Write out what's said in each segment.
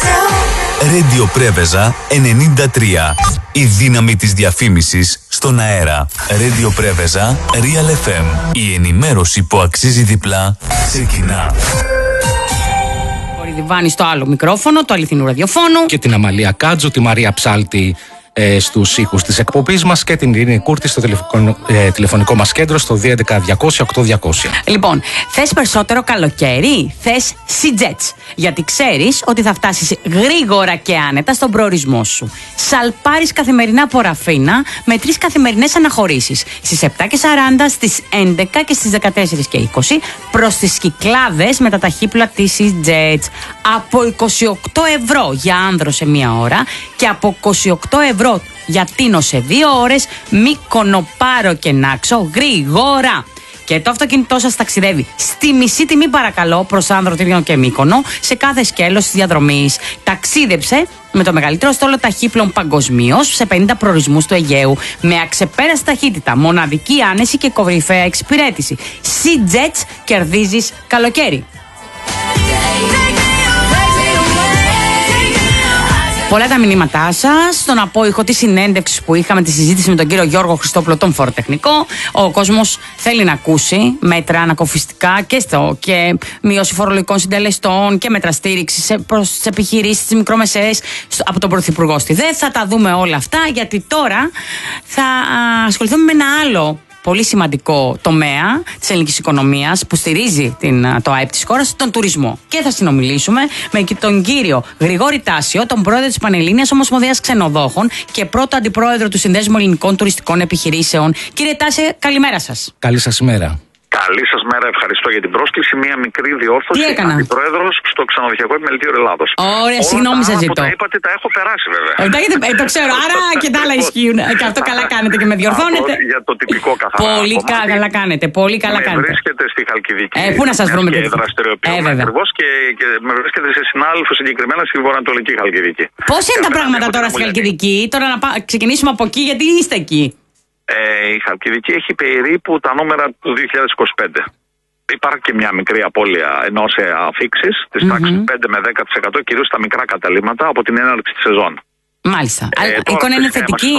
Radio Πρέβεζα 93. Η δύναμη της διαφήμισης στον αέρα. Radio Πρέβεζα Real FM. Η ενημέρωση που αξίζει διπλά ξεκινά. Ο Διβάνη στο άλλο μικρόφωνο, το αληθινού ραδιοφώνου. Και την Αμαλία Κάτζο, τη Μαρία Ψάλτη στους ήχους της εκπομπής μας και την Ειρήνη Κούρτη στο τηλεφωνικό μας κέντρο στο 211-200-8200. Λοιπόν, θες περισσότερο καλοκαίρι, θες Sea-Jets, γιατί ξέρεις ότι θα φτάσεις γρήγορα και άνετα στον προορισμό σου. Σαλπάρεις καθημερινά από Ραφίνα με 3 καθημερινές αναχωρήσεις. Στις 7:40, στις 11 και στις 14:20 προς τις Κυκλάδες με τα ταχύπλοα της Sea-Jets. Από 28 ευρώ για άνδρο σε 1 ώρα και από 28 ευρώ για Τίνο σε 2 ώρες, Μύκονο, Πάρο και Νάξο γρήγορα. Και το αυτοκίνητό σας ταξιδεύει στη μισή τιμή, παρακαλώ, προς άνδρο, Τύριο και Μύκονο σε κάθε σκέλος της διαδρομής. Ταξίδεψε με το μεγαλύτερο στόλο ταχύπλων παγκοσμίως σε 50 προορισμούς του Αιγαίου με αξεπέραστη ταχύτητα, μοναδική άνεση και κορυφαία εξυπηρέτηση. Sea-Jets, κερδίζεις καλοκαίρι. Πολλά τα μηνύματά σας. Στον απόϊχο τη συνέντευξη που είχαμε, τη συζήτηση με τον κύριο Γιώργο Χριστόπουλο, τον φοροτεχνικό. Ο κόσμος θέλει να ακούσει μέτρα ανακοφιστικά και μείωση φορολογικών συντελεστών και μέτρα στήριξη προς τις επιχειρήσεις, τις μικρομεσαίες από τον Πρωθυπουργό στη ΔΕ. Θα τα δούμε όλα αυτά, γιατί τώρα θα ασχοληθούμε με ένα άλλο πολύ σημαντικό τομέα της ελληνικής οικονομίας που στηρίζει το ΑΕΠ της χώρας, τον τουρισμό. Και θα συνομιλήσουμε με τον κύριο Γρηγόρη Τάσιο, τον πρόεδρο της Πανελλήνιας Ομοσπονδίας Ξενοδόχων και πρώτο αντιπρόεδρο του Συνδέσμου Ελληνικών Τουριστικών Επιχειρήσεων. Κύριε Τάσιο, καλημέρα σας. Καλή σας ημέρα. Καλή σας μέρα, ευχαριστώ για την πρόσκληση. Μία μικρή διόρθωση. Τι έκανα? Αντιπρόεδρος στο Ξενοδοχειακό Επιμελητήριο Ελλάδος. Ωραία, συγγνώμη σας ζητώ. Τα είπατε, τα έχω περάσει βέβαια. Το ξέρω, άρα και τα άλλα ισχύουν. Και αυτό καλά κάνετε και με διορθώνετε. Για το τυπικό καθαρά. Πολύ καλά κάνετε. Πολύ καλά κάνετε. Βρίσκεται στη Χαλκιδική. Πού να σας βρούμε και δραστηριοποιούμε ακριβώς και με βρίσκεται σε συνάδελφο συγκεκριμένα στη βορειοανατολική Χαλκιδική. Πώς είναι τα πράγματα τώρα στη Χαλκιδική? Τώρα να ξεκινήσουμε από εκεί, γιατί είστε εκεί. Η Χαλκιδική έχει περίπου τα νούμερα του 2025. Υπάρχει και μια μικρή απώλεια ενώ σε αφίξεις της τάξης 5 με 10%, κυρίως στα μικρά καταλύματα από την έναρξη της σεζόν. Μάλιστα. Η εικόνα είναι θετική.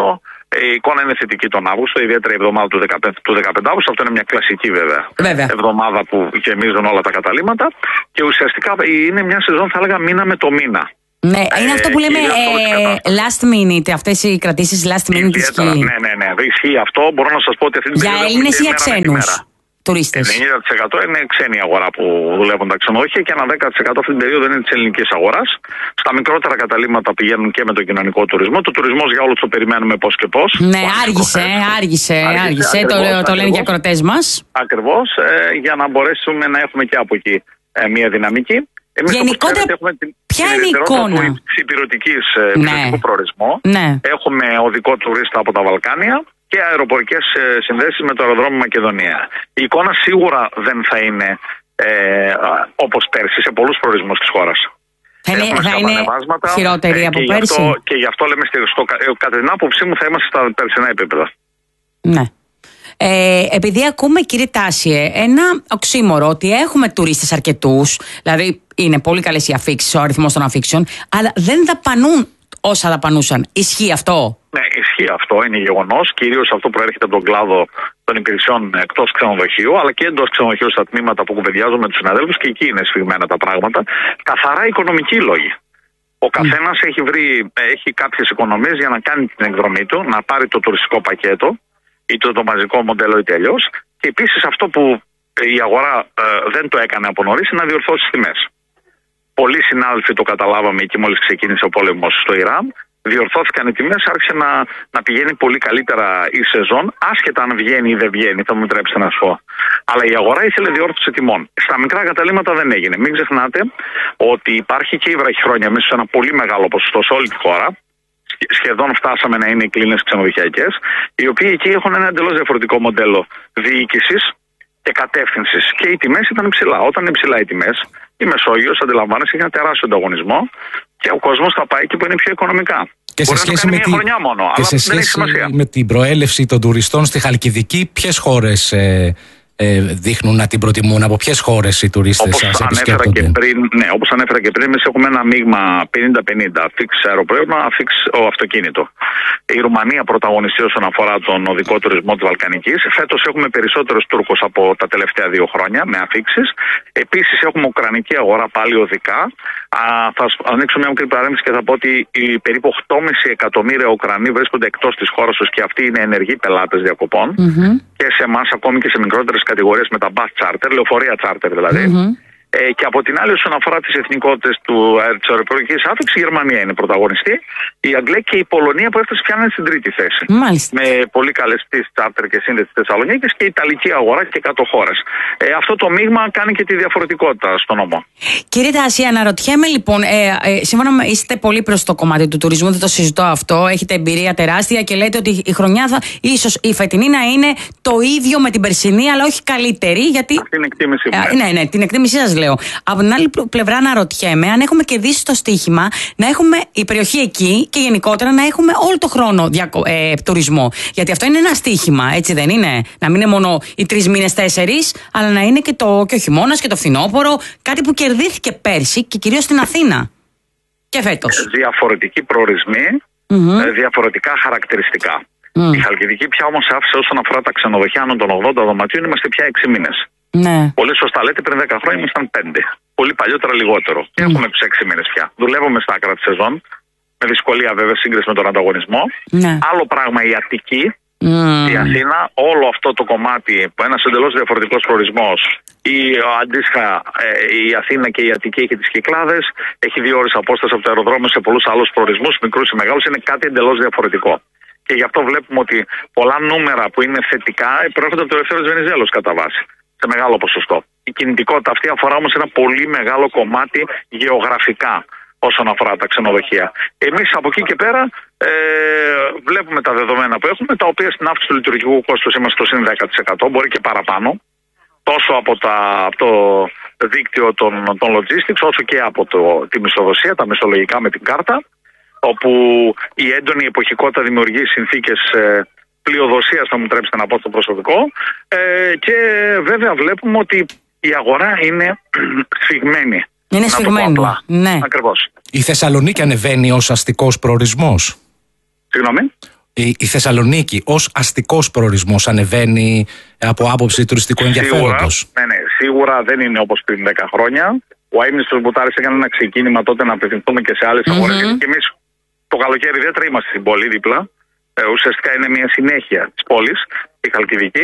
Η εικόνα είναι θετική τον Αύγουστο, ιδιαίτερα η εβδομάδα του 15 Αύγουστου. Αυτό είναι μια κλασική βέβαια εβδομάδα που γεμίζουν όλα τα καταλύματα. Και ουσιαστικά είναι μια σεζόν, θα έλεγα, μήνα με το μήνα. Ναι, είναι αυτό που λέμε last minute, αυτές οι κρατήσεις last minute. Ναι, ισχύει αυτό. Μπορώ να σας πω ότι αυτή την περίοδο. Για Έλληνες ή για ξένους τουρίστες? 90% είναι ξένη αγορά που δουλεύουν τα ξενοδοχεία και ένα 10% αυτή την περίοδο είναι της ελληνικής αγοράς. Στα μικρότερα καταλύματα πηγαίνουν και με τον κοινωνικό τουρισμό. Το τουρισμός για όλους το περιμένουμε πώς και πώς. Ναι, άργησε. Το λένε και οι ακροατές μας. Ακριβώς, για να μπορέσουμε να έχουμε και από εκεί μια δυναμική. Γενικότερα, ποια είναι η εικόνα του υπηρετικού προορισμού? Ναι. Έχουμε οδικό τουρίστα από τα Βαλκάνια και αεροπορικές συνδέσεις με το αεροδρόμιο Μακεδονία. Η εικόνα σίγουρα δεν θα είναι όπως πέρσι σε πολλούς προορισμούς της χώρας. Θα είναι χειρότερη από πέρσι. Και γι' αυτό λέμε, κατά την άποψή μου, θα είμαστε στα περσινά επίπεδα. Ναι. Επειδή ακούμε, κύριε Τάσιε, ένα οξύμορο ότι έχουμε τουρίστες αρκετούς, δηλαδή είναι πολύ καλές οι αφίξεις, ο αριθμός των αφίξεων, αλλά δεν δαπανούν όσα δαπανούσαν. Ισχύει αυτό? Ναι, ισχύει αυτό, είναι γεγονός. Κυρίως αυτό προέρχεται από τον κλάδο των υπηρεσιών εκτός ξενοδοχείου, αλλά και εντός ξενοδοχείου στα τμήματα που κουβεντιάζω με τους συναδέλφους, και εκεί είναι σφιγμένα τα πράγματα. Καθαρά οικονομικοί λόγοι. Ο καθένας έχει κάποιες οικονομίες για να κάνει την εκδρομή του, να πάρει το τουριστικό πακέτο, είτε το μαζικό μοντέλο είτε αλλιώς. Και επίσης αυτό που η αγορά δεν το έκανε από νωρίς είναι να διορθώσει τις τιμές. Πολλοί συνάδελφοι το καταλάβαμε εκεί μόλις ξεκίνησε ο πόλεμος στο Ιράν. Διορθώθηκαν οι τιμές, άρχισε να πηγαίνει πολύ καλύτερα η σεζόν, άσχετα αν βγαίνει ή δεν βγαίνει, θα μου επιτρέψετε να σου πω. Αλλά η αγορά ήθελε διόρθωση τιμών. Στα μικρά καταλύματα δεν έγινε. Μην ξεχνάτε ότι υπάρχει και η βραχυχρόνια μέσα σε ένα πολύ μεγάλο ποσοστό σε όλη τη χώρα. Σχεδόν φτάσαμε να είναι οι κλίνες ξενοδοχειακές, οι οποίοι εκεί έχουν ένα εντελώς διαφορετικό μοντέλο διοίκησης και κατεύθυνσης. Και οι τιμές ήταν ψηλά. Όταν είναι ψηλά οι τιμές, η Μεσόγειος, αντιλαμβάνεσαι, έχει ένα τεράστιο ανταγωνισμό και ο κόσμος θα πάει εκεί που είναι πιο οικονομικά. Και σε σχέση, με την προέλευση των τουριστών στη Χαλκιδική, ποιες χώρες δείχνουν να την προτιμούν? Από ποιες χώρες οι τουρίστες σας επισκέπτονται? Όπως ανέφερα και πριν, εμείς έχουμε ένα μείγμα 50-50, αφήξ αεροπλέον, αφήξ αυτοκίνητο. Η Ρουμανία πρωταγωνιστεί όσον αφορά τον οδικό τουρισμό της Βαλκανικής. Φέτος έχουμε περισσότερους Τούρκους από τα τελευταία 2 χρόνια με αφήξεις. Επίσης έχουμε ουκρανική αγορά πάλι οδικά. Θα ανοίξω μια μικρή παρένθεση και θα πω ότι οι περίπου 8,5 εκατομμύρια Ουκρανοί βρίσκονται εκτός της χώρας τους και αυτοί είναι ενεργοί πελάτες διακοπών. Και σε εμάς, ακόμη και σε μικρότερες κατηγορίες με τα bus charter, λεωφορεία charter δηλαδή. Και από την άλλη, όσον αφορά τις εθνικότητες της αεροπορικής άφηξης, η Γερμανία είναι πρωταγωνιστή, η Αγγλία και η Πολωνία που έφτασε πια στην 3η θέση. Μάλιστα. Με πολύ καλές πτήσεις charter και σύνδεση της Θεσσαλονίκης και η Ιταλική αγορά και 100 χώρες. Αυτό το μείγμα κάνει και τη διαφορετικότητα στον νόμο. Κύριε Τάση, αναρωτιέμαι λοιπόν, σύμφωνα με είστε πολύ προς το κομμάτι του τουρισμού, δεν το συζητώ αυτό, έχετε εμπειρία τεράστια και λέτε ότι η χρονιά ίσως η φετινή να είναι το ίδιο με την περσινή, αλλά όχι καλύτερη. Γιατί... Αυτή είναι εκτίμηση μου. Ναι, την εκτίμησή σας λέω. Από την άλλη πλευρά, αναρωτιέμαι αν έχουμε κερδίσει το στοίχημα να έχουμε η περιοχή εκεί και γενικότερα να έχουμε όλο το χρόνο τουρισμό. Γιατί αυτό είναι ένα στοίχημα, έτσι δεν είναι? Να μην είναι μόνο οι 3 μήνες, 4, αλλά να είναι και ο χειμώνας και το φθινόπωρο. Κάτι που κερδίθηκε πέρσι και κυρίως στην Αθήνα. Και φέτος. Διαφορετικοί προορισμοί, διαφορετικά χαρακτηριστικά. Η Χαλκιδική πια όμως άφησε όσον αφορά τα ξενοδοχεία άνω των 80 δωματίων, είμαστε πια 6 μήνες. Ναι. Πολύ σωστά λέτε, πριν 10 χρόνια ήμασταν 5. Πολύ παλιότερα λιγότερο. Και έχουμε τους 6 μήνες πια. Δουλεύουμε στα άκρα της σεζόν. Με δυσκολία βέβαια σύγκριση με τον ανταγωνισμό. Ναι. Άλλο πράγμα η Αττική, η Αθήνα, όλο αυτό το κομμάτι που ένας εντελώς διαφορετικός προορισμός. Αντίστοιχα η Αθήνα και η Αττική έχει τις Κυκλάδες, έχει 2 ώρες απόσταση από το αεροδρόμιο σε πολλούς άλλους προορισμούς, μικρούς ή μεγάλους, είναι κάτι εντελώς διαφορετικό. Και γι' αυτό βλέπουμε ότι πολλά νούμερα που είναι θετικά προέρχονται από το Ελευθέριος Βενιζέλος κατά βάση. Σε μεγάλο ποσοστό. Η κινητικότητα αυτή αφορά όμως ένα πολύ μεγάλο κομμάτι γεωγραφικά όσον αφορά τα ξενοδοχεία. Εμείς από εκεί και πέρα βλέπουμε τα δεδομένα που έχουμε, τα οποία στην αύξηση του λειτουργικού κόστους είμαστε στο συν 10%, μπορεί και παραπάνω, τόσο από το δίκτυο των logistics, όσο και από τη μισθοδοσία, τα μισθολογικά με την κάρτα, όπου η έντονη εποχικότητα δημιουργεί συνθήκες πλειοδοσίας, θα μου τρέψετε να πω, στο προσωπικό, και βέβαια βλέπουμε ότι η αγορά είναι σφιγμένη. Είναι σφιγμένη. Ναι. Ακριβώς. Η Θεσσαλονίκη ανεβαίνει ως αστικός προορισμός. Συγγνώμη. Η Θεσσαλονίκη ως αστικός προορισμός ανεβαίνει από άποψη τουριστικού ενδιαφέροντος? Ναι, σίγουρα δεν είναι όπως πριν 10 χρόνια. Ο Αείμνηστος Μπουτάρης έκανε ένα ξεκίνημα τότε να απευθυνθούμε και σε άλλες αγορές. Γιατί και εμείς το καλοκαίρι ιδιαίτερα είμαστε στην πόλη δίπλα. Ουσιαστικά είναι μια συνέχεια της πόλης, η Χαλκιδική.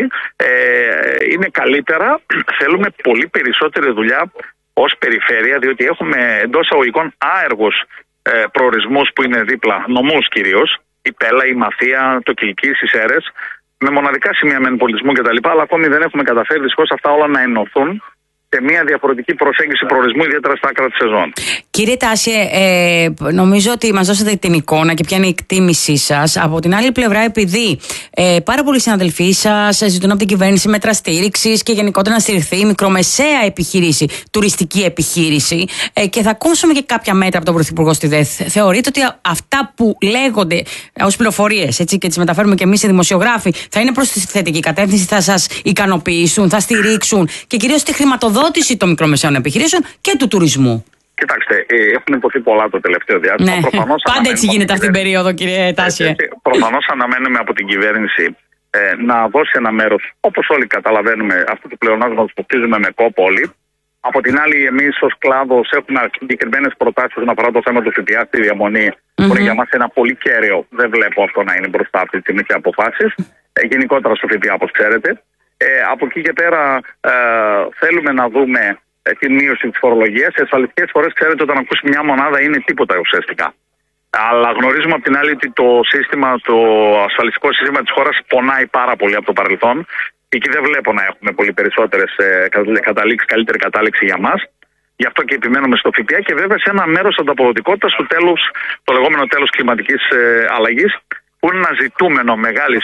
Είναι καλύτερα. Θέλουμε πολύ περισσότερη δουλειά ως περιφέρεια, διότι έχουμε εντός αγωγικών άεργους προορισμούς που είναι δίπλα, νομούς κυρίως, η Πέλα, η Μαθία, το Κιλκής, οι Σέρρες, με μοναδικά σημεία μεν πολιτισμού κτλ. Αλλά ακόμη δεν έχουμε καταφέρει δυστυχώς αυτά όλα να ενωθούν σε μια διαφορετική προσέγγιση προορισμού, ιδιαίτερα στα άκρα της σεζόν. Κύριε Τάση, νομίζω ότι μας δώσατε την εικόνα και ποια είναι η εκτίμησή σας. Από την άλλη πλευρά, επειδή πάρα πολλοί συναδελφοί σας ζητούν από την κυβέρνηση μέτρα στήριξης και γενικότερα να στηριχθεί η μικρομεσαία επιχείρηση, τουριστική επιχείρηση, και θα ακούσουμε και κάποια μέτρα από τον Πρωθυπουργό στη ΔΕΘ. Θεωρείτε ότι αυτά που λέγονται ως πληροφορίες και τις μεταφέρουμε και εμείς οι δημοσιογράφοι θα είναι προς τη θετική κατεύθυνση, θα σας ικανοποιήσουν, θα στηρίξουν και κυρίως τη χρηματοδότηση των μικρομεσαίων επιχειρήσεων και του τουρισμού? Κοιτάξτε, έχουν υποθεί πολλά το τελευταίο διάστημα. Ναι. Πάντα έτσι γίνεται αυτή την περίοδο, κύριε Τάση. Προφανώς αναμένουμε από την κυβέρνηση να δώσει ένα μέρος, όπως όλοι καταλαβαίνουμε, αυτό το πλεονάσμα που χτίζουμε με κόπο όλοι. Από την άλλη, εμείς ως κλάδος έχουμε συγκεκριμένες προτάσεις όσον αφορά το θέμα του ΦΠΑ στη διαμονή, που είναι για μας ένα πολύ κέριο. Δεν βλέπω αυτό να είναι μπροστά αυτή τη στιγμή και αποφάσεις. Γενικότερα στο ΦΠΑ, όπως ξέρετε. Από εκεί και πέρα θέλουμε να δούμε τη μείωση της φορολογίας. Σε ασφαλιστικές φορές, ξέρετε, όταν ακούσει μια μονάδα είναι τίποτα ουσιαστικά. Αλλά γνωρίζουμε από την άλλη ότι το ασφαλιστικό σύστημα της χώρας πονάει πάρα πολύ από το παρελθόν. Εκεί δεν βλέπω να έχουμε πολύ περισσότερες καταλήξεις, καλύτερη κατάληξη για μας. Γι' αυτό και επιμένουμε στο ΦΠΑ και βέβαια σε ένα μέρος ανταποδοτικότητας του τέλους, το λεγόμενο τέλος κλιματικής αλλαγής, που είναι ένα ζητούμενο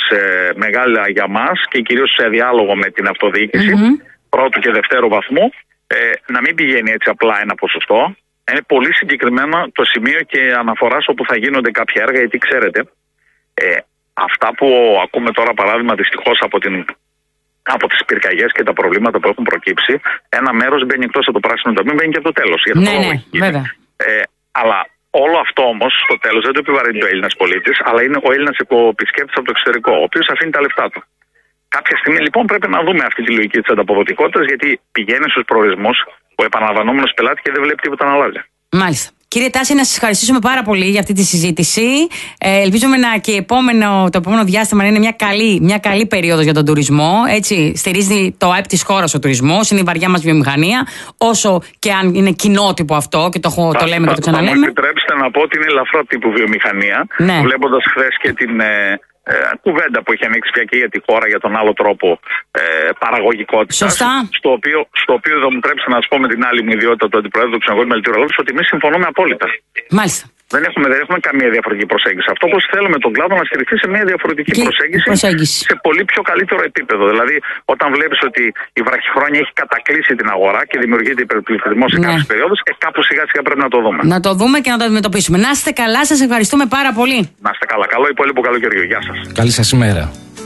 μεγάλα για μας και κυρίως σε διάλογο με την αυτοδιοίκηση πρώτου και δευτέρου βαθμού, να μην πηγαίνει έτσι απλά ένα ποσοστό. Είναι πολύ συγκεκριμένο το σημείο και αναφοράς όπου θα γίνονται κάποια έργα, γιατί ξέρετε, αυτά που ακούμε τώρα παράδειγμα δυστυχώς από την από τις πυρκαγιές και τα προβλήματα που έχουν προκύψει, ένα μέρος μπαίνει εκτός από το πράσινο ταμείο, μπαίνει και από το τέλος. Βέβαια. Αλλά όλο αυτό όμως στο τέλος δεν το επιβαρύνει ο Έλληνας πολίτης, αλλά είναι ο Έλληνας επισκέπτης από το εξωτερικό, ο οποίος αφήνει τα λεφτά του. Κάποια στιγμή λοιπόν πρέπει να δούμε αυτή τη λογική της ανταποδοτικότητας, γιατί πηγαίνει στους προορισμούς ο επαναλαμβανόμενος πελάτη και δεν βλέπει τίποτα να αλλάζει. Μάλιστα. Κύριε Τάση, να σας ευχαριστήσουμε πάρα πολύ για αυτή τη συζήτηση. Ελπίζουμε και το επόμενο διάστημα να είναι μια καλή περίοδος για τον τουρισμό. Έτσι, στηρίζει το ΑΕΠ της χώρας ο τουρισμός, είναι η βαριά μας βιομηχανία. Όσο και αν είναι κοινότυπο αυτό, και το λέμε και το ξαναλέμε. Μου επιτρέψτε να πω ότι είναι ελαφρά τύπου βιομηχανία. Ναι. Βλέποντας χθες και την κουβέντα που έχει ανοίξει πια και για τη χώρα για τον άλλο τρόπο παραγωγικότητας. Σωστά. Στο οποίο θα μου τρέψει να σας πω με την άλλη μου ιδιότητα του Αντιπροέδρου του Ξεναγωγείου Μελιτιουργού ότι εμείς συμφωνούμε απόλυτα. Μάλιστα. Δεν έχουμε καμία διαφορετική προσέγγιση. Αυτό που θέλουμε τον κλάδο να στηριχθεί σε μια διαφορετική προσέγγιση σε πολύ πιο καλύτερο επίπεδο. Δηλαδή, όταν βλέπεις ότι η βραχυχρόνια έχει κατακλείσει την αγορά και δημιουργείται υπερπληθυσμός σε κάποιες περιόδους, κάπου σιγά σιγά πρέπει να το δούμε. Να το δούμε και να το αντιμετωπίσουμε. Να είστε καλά, σας ευχαριστούμε πάρα πολύ. Να είστε καλά. Καλό υπόλοιπο καλοκαιριού. Γεια σας. Καλή σας ημέρα.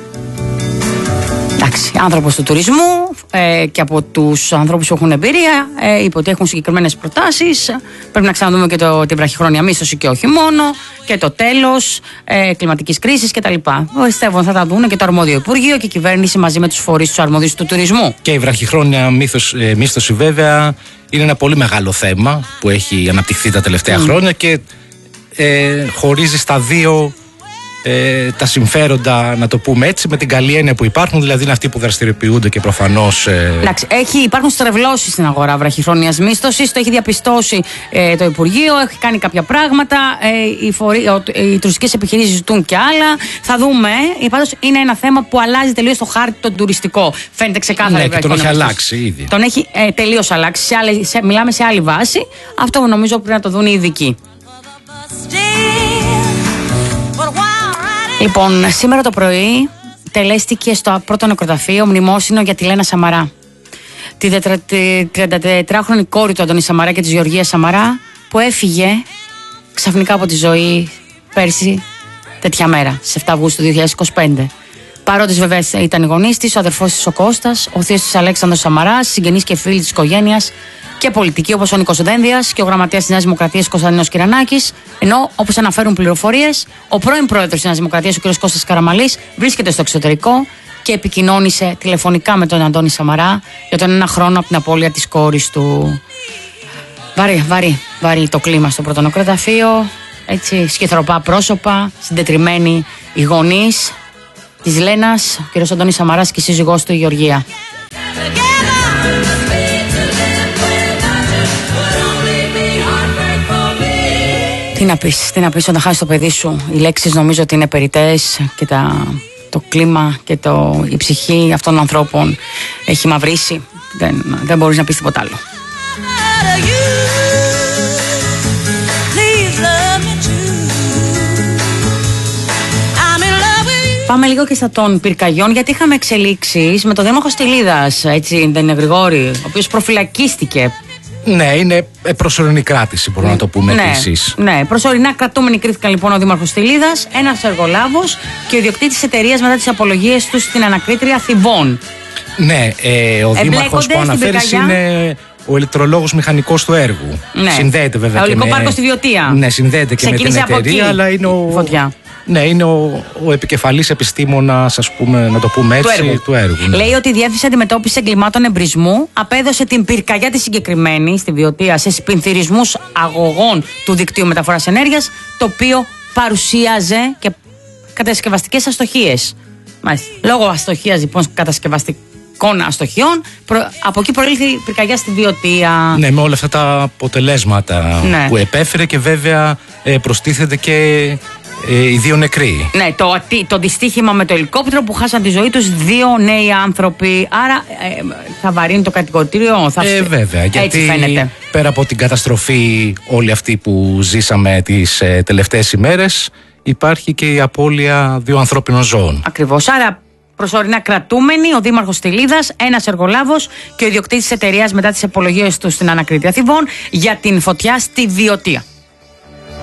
Εντάξει, άνθρωπος του τουρισμού και από τους ανθρώπους που έχουν εμπειρία είπε ότι έχουν συγκεκριμένες προτάσεις. Πρέπει να ξαναδούμε και την βραχυχρόνια μίσθωση και όχι μόνο, και το τέλος κλιματικής κρίσης κτλ. Πιστεύω θα τα δουν και το αρμόδιο Υπουργείο και η κυβέρνηση μαζί με τους φορείς τους αρμόδιους του τουρισμού. Και η βραχυχρόνια μίσθωση βέβαια είναι ένα πολύ μεγάλο θέμα που έχει αναπτυχθεί τα τελευταία χρόνια και χωρίζει στα δύο τα συμφέροντα, να το πούμε έτσι, με την καλή έννοια που υπάρχουν, δηλαδή είναι αυτοί που δραστηριοποιούνται και προφανώς. Εντάξει, υπάρχουν στρεβλώσεις στην αγορά βραχυχρόνιας μίσθωσης, το έχει διαπιστώσει το Υπουργείο, έχει κάνει κάποια πράγματα, οι τουριστικές επιχειρήσεις ζητούν και άλλα. Θα δούμε. Πάντως είναι ένα θέμα που αλλάζει τελείως το χάρτη το τουριστικό. Φαίνεται ξεκάθαρα. Ναι, και τον έχει αλλάξει ήδη. Τον έχει τελείως αλλάξει. Μιλάμε σε άλλη βάση. Αυτό νομίζω πρέπει να το δουν οι ειδικοί. Λοιπόν, σήμερα το πρωί τελέστηκε στο πρώτο νεκροταφείο μνημόσυνο για τη Λένα Σαμαρά. Τη 34χρονη κόρη του Αντώνη Σαμαρά και της Γεωργίας Σαμαρά, που έφυγε ξαφνικά από τη ζωή πέρσι τέτοια μέρα, στις 7 Αυγούστου 2025. Παρόντες βέβαια ήταν οι γονείς της, ο αδερφός της ο Κώστας, ο θείος της Αλέξανδρος Σαμαράς, συγγενείς και φίλοι της οικογένειας και πολιτικοί όπως ο Νίκος Δένδιας και ο γραμματέας της Νέας Δημοκρατίας Κωνσταντίνος Κυρανάκης, ενώ όπως αναφέρουν πληροφορίες, ο πρώην πρόεδρος της Νέας Δημοκρατίας ο κ. Κώστας Καραμαλής βρίσκεται στο εξωτερικό και επικοινώνησε τηλεφωνικά με τον Αντώνη Σαμαρά για τον 1 χρόνο από την απώλεια της κόρης του. Βαρύ το κλίμα στο πρώτο νεκροταφείο, έτσι, σκυθροπά πρόσωπα, συντετριμμένοι οι γονείς της Λένας, ο κ. Αντώνης Σαμαράς και η σύζυγός του η Γεωργία. Τι να πεις όταν χάσεις το παιδί σου. Οι λέξεις νομίζω ότι είναι περιττές και το κλίμα και η ψυχή αυτών των ανθρώπων έχει μαυρίσει. Δεν μπορείς να πεις τίποτα άλλο. Πάμε λίγο και στα των πυρκαγιών, γιατί είχαμε εξελίξεις με τον δήμαρχο Στυλίδας, έτσι δεν είναι, Γρηγόρη, ο οποίος προφυλακίστηκε. Ναι, είναι προσωρινή κράτηση, μπορούμε να το πούμε επίσης. Ναι, προσωρινά κρατούμενοι κρίθηκαν λοιπόν ο δήμαρχος Στυλίδας, ένας εργολάβος και ο ιδιοκτήτης εταιρείας μετά τις απολογίες του στην ανακρίτρια Θηβών. Ναι, ο δήμαρχος που αναφέρεις είναι ο ηλεκτρολόγος μηχανικός του έργου. Ναι. Συνδέεται βέβαια και με... πάρκο στη Βιωτία. Ναι, συνδέεται και με την εταιρεία, αλλά είναι είναι ο επικεφαλής επιστήμονας, ας πούμε, να το πούμε έτσι, του έργου. Ναι. Λέει ότι η Διεύθυνση Αντιμετώπισης Εγκλημάτων Εμπρισμού απέδωσε την πυρκαγιά τη συγκεκριμένη στη Βιωτία σε σπινθυρισμούς αγωγών του δικτύου μεταφοράς ενέργειας, το οποίο παρουσίαζε και κατασκευαστικές αστοχίες. Μάλιστα. Λόγω αστοχίας λοιπόν κατασκευαστικών αστοχιών, από εκεί προήλθε η πυρκαγιά στη Βιωτία. Ναι, με όλα αυτά τα αποτελέσματα που επέφερε και βέβαια προστίθεται και οι 2 νεκροί. Ναι, το δυστύχημα με το ελικόπτερο που χάσαν τη ζωή τους 2 νέοι άνθρωποι. Άρα θα βαρύνει το κατηγορητήριο. Βέβαια, γιατί φαίνεται. Πέρα από την καταστροφή όλη αυτή που ζήσαμε τις τελευταίες ημέρες, υπάρχει και η απώλεια 2 ανθρώπινων ζώων. Ακριβώς. Άρα προσωρινά κρατούμενοι ο δήμαρχος Στυλίδας, ένας εργολάβος και ο ιδιοκτήτης εταιρείας μετά τις απολογίες του στην ανακρίτρια Θηβών για την φωτιά στη Βιωτία.